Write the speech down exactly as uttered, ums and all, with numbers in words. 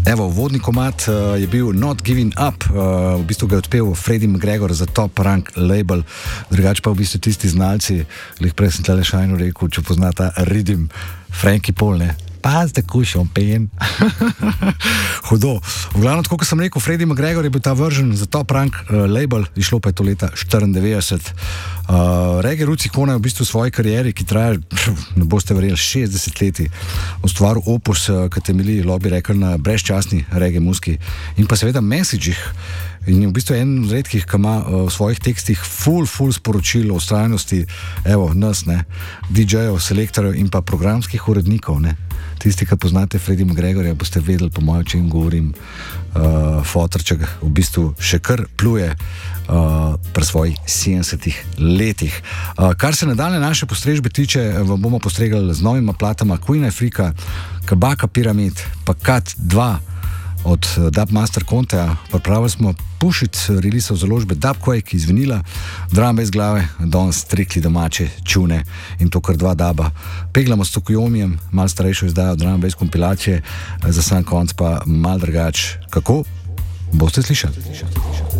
Evo, vodni komad uh, je bil Not Giving Up, uh, v bistvu ga je odpel Freddie McGregor za Top Rank label, drugače pa v bistvu tisti znalci, lih prej sem tle Šajnu rekel, če poznata ridim, Frankie Paul, ne? Pas da kušam pen. Hudo. V glavnem, tako kot sem rekel, Freddie McGregor je bil ta vržen za Top Rank uh, label, išlo pa je to leta štiriindevetdeset. Uh, Reggae Roots ikona je v bistvu v svoji karieri, ki traja, ne boste verjeli, šestdeset leti, ustvaril opus, uh, ki temelji, lahko bi rekel, na brezčasni reggae muski in pa seveda messageih. In je v bistvu en od redkih, ki ima uh, v svojih tekstih full, full sporočilo o vztrajnosti, evo, nas, ne, D J-jev, selektorjev in pa programskih urednikov, ne. Tisti, ki poznate Freddie McGregorja, boste vedeli, po mojem, čem govorim, uh, fotorček v bistvu še kar pluje uh, pri svojih sedemdesetih letih. Uh, kar se nadaljne naše postrežbe tiče, vam bomo postregali z novima platama Queen Africa, Kabaka Pyramid, pa Kat dva od Dubmaster Contea. Pripravili smo Push It, release v založbe Dubquake iz vinila, drum bass glave, danes strikli domače čune in to kar dva daba. Peglamo s Tokujomijem, malo starejšo izdajo drum bass kompilacije, za sam konc pa malo drugač. Kako? Boste slišali?